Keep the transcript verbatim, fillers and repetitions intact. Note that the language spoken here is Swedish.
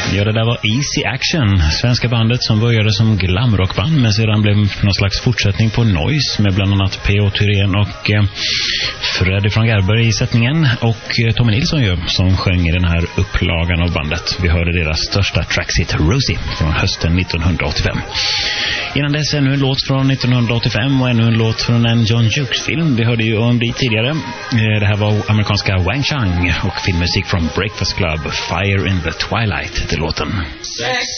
Ja, det där var Easy Action, svenska bandet som började som glamrockband men sedan blev någon slags fortsättning på Noise med bland annat P O Thyrén och eh, Freddy från Gerber i sättningen och eh, Tommy Nilsson ju, som sjöng i den här upplagan av bandet. Vi hörde deras största trackshit Rosie från hösten nittonhundraåttiofem. Innan dess ännu en låt från nittonhundraåttiofem och ännu en låt från en John Hughes-film. Vi hörde ju om det tidigare. Eh, det här var amerikanska Wang Chang och filmmusik från Breakfast Club, Fire in the Twilight, till låten. Sex